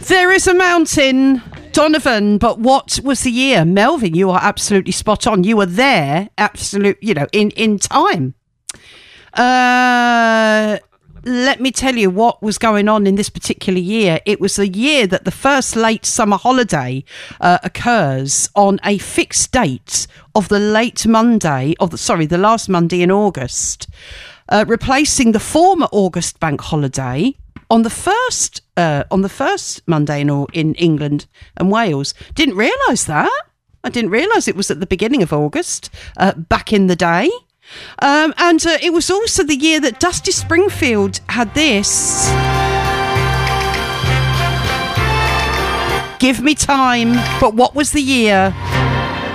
There is a mountain, Donovan, but what was the year? Melvin, you are absolutely spot on. You were there, in time. Let me tell you what was going on in this particular year. It was the year that the first late summer holiday occurs on a fixed date of the last Monday in August, replacing the former August bank holiday on the first Monday in England and Wales. Didn't realise that. I didn't realise it was at the beginning of August back in the day. And it was also the year that Dusty Springfield had this. Give me time. But what was the year?